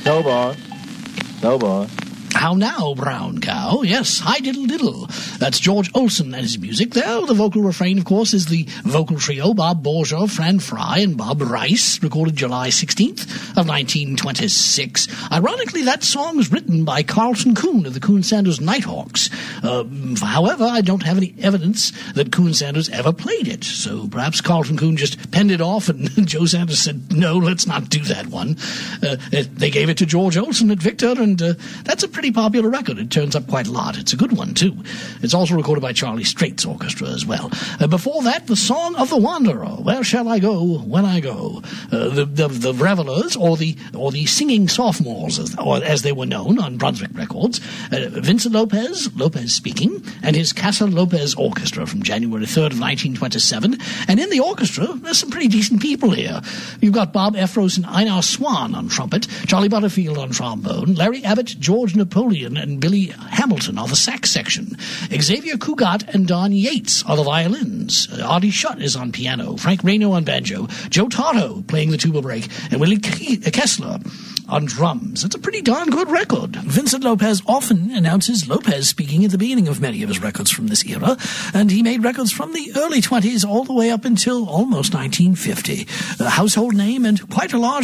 No, boy. No, boy. How now, brown cow? Yes, hi diddle diddle. That's George Olsen and his music there. The vocal refrain, of course, is the vocal trio Bob Borger, Fran Fry, and Bob Rice, recorded July 16th of 1926. Ironically, that song was written by Carlton Coon of the Coon Sanders Nighthawks. However, I don't have any evidence that Coon Sanders ever played it, so perhaps Carlton Coon just penned it off and Joe Sanders said, no, let's not do that one. They gave it to George Olsen at Victor, and that's a pretty popular record. It turns up quite a lot. It's a good one, too. It's also recorded by Charlie Strait's orchestra as well. Before that, The Song of the Wanderer, Where Shall I Go When I Go? The Revelers, or the Singing Sophomores, as they were known on Brunswick Records. Vincent Lopez speaking, and his Casa Lopez Orchestra from January 3rd of 1927. And in the orchestra, there's some pretty decent people here. You've got Bob Efros and Einar Swan on trumpet, Charlie Butterfield on trombone, Larry Abbott, George Napoleon, and Billy Hamilton are the sax section. Xavier Cugat and Don Yates are the violins. Artie Schutt is on piano, Frank Reno on banjo, Joe Toto playing the tuba break, and Willie Kessler on drums. It's a pretty darn good record. Vincent Lopez often announces Lopez speaking at the beginning of many of his records from this era, and he made records from the early 20s all the way up until almost 1950. A household name and quite a large